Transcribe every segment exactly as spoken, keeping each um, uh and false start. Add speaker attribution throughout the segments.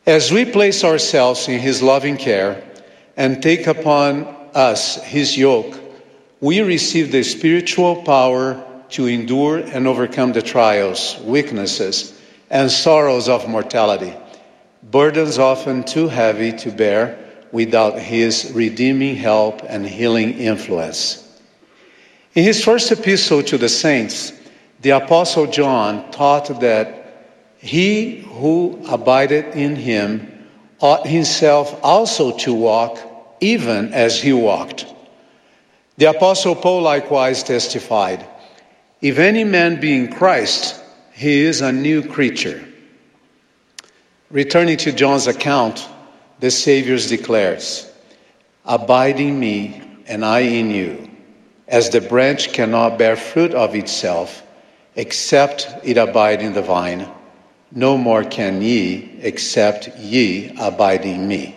Speaker 1: As we place ourselves in his loving care and take upon us his yoke, we receive the spiritual power to endure and overcome the trials, weaknesses, and sorrows of mortality, burdens often too heavy to bear without his redeeming help and healing influence. In his first epistle to the saints, the Apostle John taught that he who abideth in him ought himself also to walk even as he walked. The Apostle Paul likewise testified, if any man be in Christ, he is a new creature. Returning to John's account, the Savior declares, abide in me and I in you, as the branch cannot bear fruit of itself, except it abide in the vine, no more can ye, except ye abide in me.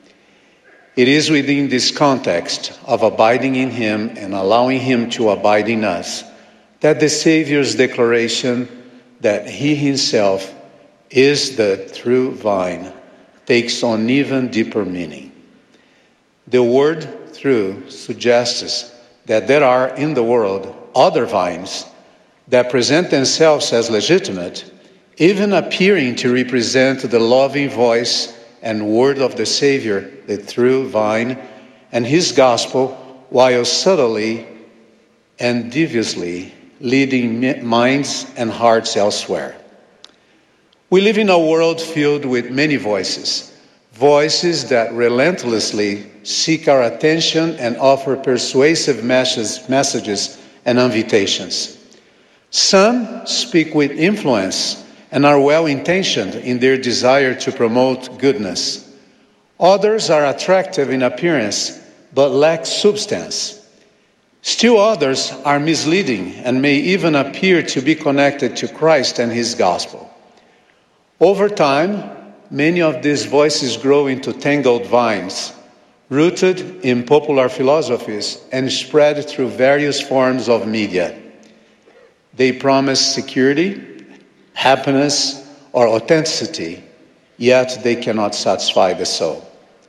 Speaker 1: It is within this context of abiding in him and allowing him to abide in us that the Savior's declaration that he himself is the true vine takes on even deeper meaning. The word "true" suggests that there are in the world other vines that present themselves as legitimate, even appearing to represent the loving voice and word of the Savior, the true vine, and his gospel, while subtly and deviously leading minds and hearts elsewhere. We live in a world filled with many voices, voices that relentlessly seek our attention and offer persuasive messages and invitations. Some speak with influence and are well-intentioned in their desire to promote goodness. Others are attractive in appearance, but lack substance. Still others are misleading and may even appear to be connected to Christ and his gospel. Over time, many of these voices grow into tangled vines, rooted in popular philosophies and spread through various forms of media. They promise security, happiness, or authenticity, yet they cannot satisfy the soul.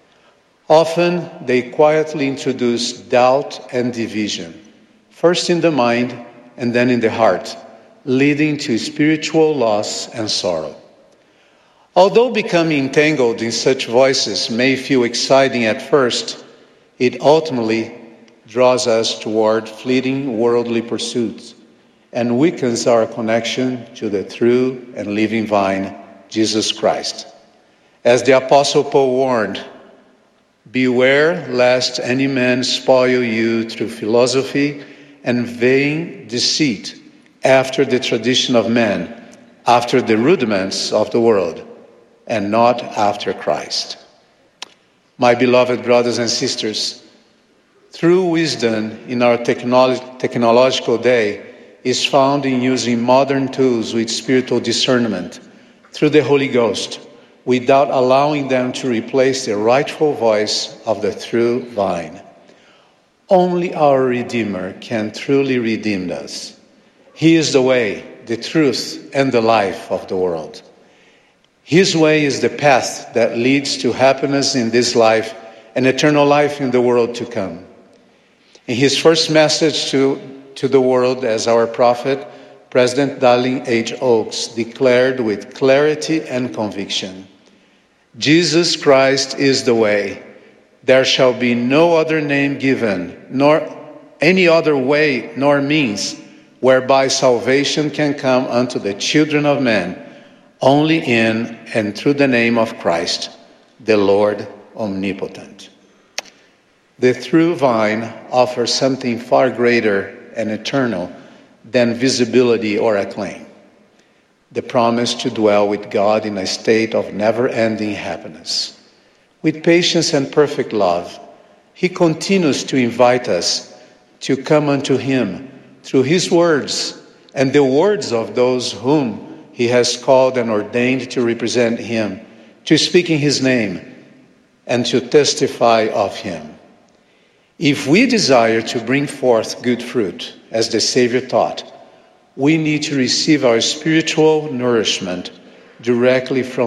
Speaker 1: Often, they quietly introduce doubt and division, first in the mind and then in the heart, leading to spiritual loss and sorrow. Although becoming entangled in such voices may feel exciting at first, it ultimately draws us toward fleeting worldly pursuits and weakens our connection to the true and living vine, Jesus Christ. As the Apostle Paul warned, beware lest any man spoil you through philosophy and vain deceit, after the tradition of men, after the rudiments of the world, and not after Christ. My beloved brothers and sisters, true wisdom in our technolo- technological day is found in using modern tools with spiritual discernment through the Holy Ghost, without allowing them to replace the rightful voice of the true vine. Only our Redeemer can truly redeem us. He is the way, the truth, and the life of the world. His way is the path that leads to happiness in this life and eternal life in the world to come. In his first message to, to the world as our prophet, President Dallin H. Oaks declared with clarity and conviction, Jesus Christ is the way. There shall be no other name given, nor any other way nor means whereby salvation can come unto the children of men, only in and through the name of Christ, the Lord omnipotent. The true vine offers something far greater and eternal than visibility or acclaim. The promise to dwell with God in a state of never-ending happiness. With patience and perfect love, he continues to invite us to come unto him through his words and the words of those whom he has called and ordained to represent him, to speak in his name, and to testify of him. If we desire to bring forth good fruit, as the Savior taught, we need to receive our spiritual nourishment directly from